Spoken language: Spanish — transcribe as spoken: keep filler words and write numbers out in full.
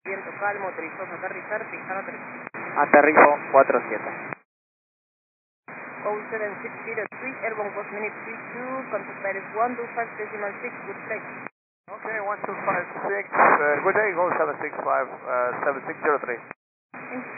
Viento calmo, aterrizó, aterrizar, pistón aterrizó. Aterrizo cuatro siete. oh seven six zero three, airborne cost minute three two, contact status one two five decimal six, good flight. Okay, one two five six, uh, good day, go seven six five, uh, seven six zero three.